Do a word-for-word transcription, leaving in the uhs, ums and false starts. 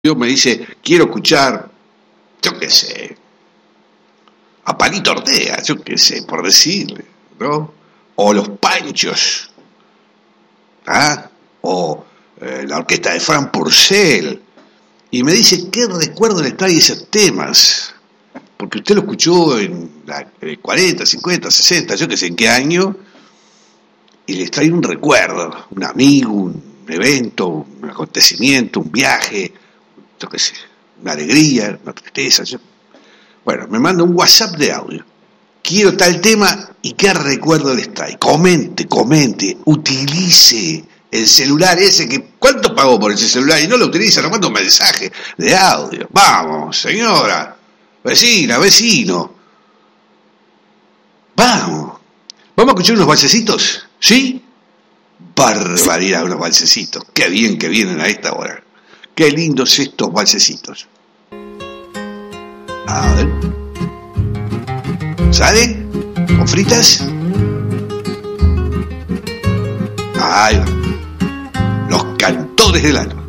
me dice, quiero escuchar, yo qué sé, a Palito Ortega, yo qué sé, por decirle, ¿no? O Los Panchos, ¿ah? O eh, la orquesta de Fran Purcell, y me dice, ¿qué recuerdo le trae esos temas? Porque usted lo escuchó en la eh, cuarenta, cincuenta, sesenta, yo qué sé en qué año, y les trae un recuerdo, un amigo, un evento, un acontecimiento, un viaje, yo qué sé, una alegría, una tristeza. Yo... Bueno, me manda un WhatsApp de audio. Quiero tal tema y qué recuerdo les trae. Comente, comente, utilice el celular ese que... ¿Cuánto pagó por ese celular? Y no lo utiliza, no manda un mensaje de audio. Vamos, señora, vecina, vecino. Vamos. ¿Vamos a escuchar unos valsecitos? ¿Sí? Barbaridad, unos valsecitos. Qué bien que vienen a esta hora. Qué lindos estos valsecitos. A ver. ¿Sale? ¿Con fritas? Ahí va. Los cantores del alma.